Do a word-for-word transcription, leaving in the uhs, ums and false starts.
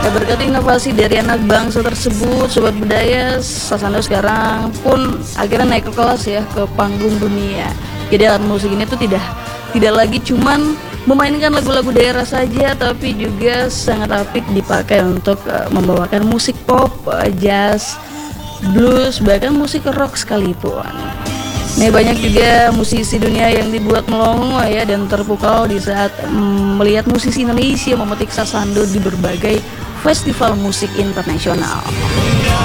Ya, berkat inovasi dari anak bangsa tersebut, sobat budaya, Sasando sekarang pun akhirnya naik ke kelas ya, ke panggung dunia. Jadi alat musik ini tuh tidak tidak lagi cuman memainkan lagu-lagu daerah saja, tapi juga sangat apik dipakai untuk uh, membawakan musik pop, uh, jazz, blues, bahkan musik rock sekalipun. Nih banyak juga musisi dunia yang dibuat melongo ya dan terpukau di saat mm, melihat musisi Indonesia memetik Sasando di berbagai festival musik internasional.